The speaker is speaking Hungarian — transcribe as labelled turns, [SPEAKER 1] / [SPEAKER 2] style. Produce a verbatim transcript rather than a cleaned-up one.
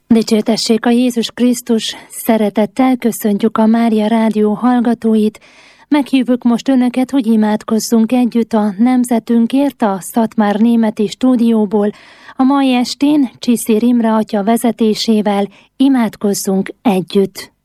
[SPEAKER 1] Dicsértessék a Jézus Krisztus, szeretettel köszöntjük a Mária Rádió hallgatóit. Meghívjuk most Önöket, hogy imádkozzunk együtt a nemzetünkért a Szatmár-Németi stúdióból. A mai estén Csiszér Imre atya vezetésével imádkozzunk együtt.